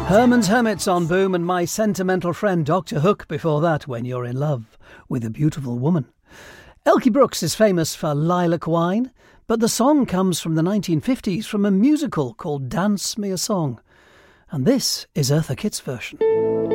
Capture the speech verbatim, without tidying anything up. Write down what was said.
Herman's Hermits on Boom, and My Sentimental Friend Doctor Hook before that, When You're in Love with a Beautiful Woman. Elkie Brooks is famous for Lilac Wine, but the song comes from the nineteen fifties from a musical called Dance Me a Song. And this is Eartha Kitt's version.